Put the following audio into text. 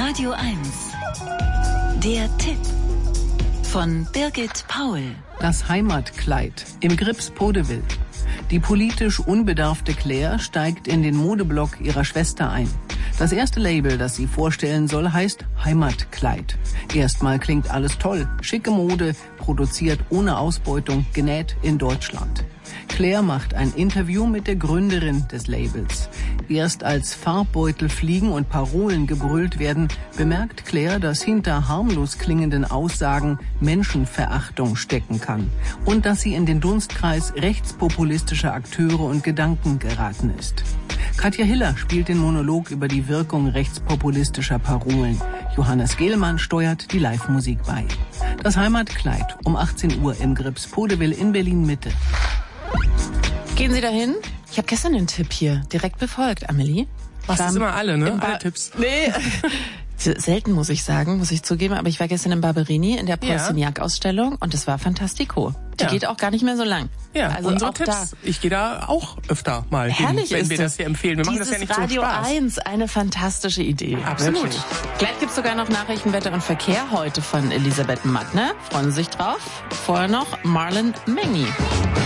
Radio 1. Der Tipp von Birgit Paul. Das Heimatkleid im Grips Podevil. Die politisch unbedarfte Claire steigt in den Modeblock ihrer Schwester ein. Das erste Label, das sie vorstellen soll, heißt Heimatkleid. Erstmal klingt alles toll. Schicke Mode, produziert ohne Ausbeutung, genäht in Deutschland. Claire macht ein Interview mit der Gründerin des Labels. Erst als Farbbeutel fliegen und Parolen gebrüllt werden, bemerkt Claire, dass hinter harmlos klingenden Aussagen Menschenverachtung stecken kann und dass sie in den Dunstkreis rechtspopulistischer Akteure und Gedanken geraten ist. Katja Hiller spielt den Monolog über die Wirkung rechtspopulistischer Parolen. Johannes Gehlmann steuert die Live-Musik bei. Das Heimatkleid um 18 Uhr im Grips Podevil in Berlin-Mitte. Gehen Sie dahin? Ich habe gestern den Tipp hier direkt befolgt, Amelie. Machst das immer alle, ne? Alle Tipps. Nee. Selten, muss ich sagen, muss ich zugeben, aber ich war gestern in Barberini in der Paul Signac-Ausstellung und es war fantastico. Die geht auch gar nicht mehr so lang. Ja, also unsere auch Tipps. Ich gehe da auch öfter mal hin, wenn wir das hier empfehlen. Wir machen das ja nicht Radio zum Spaß. Radio 1, eine fantastische Idee. Absolut. Wirklich. Gleich gibt's sogar noch Nachrichten, Wetter und Verkehr heute von Elisabeth Mattner. Freuen Sie sich drauf? Vorher noch Marlon Mengi.